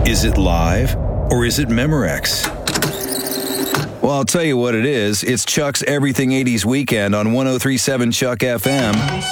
Is it live or is it Memorex? Well, I'll tell you what it is. It's Chuck's Everything 80s Weekend on 103.7 Chuck FM.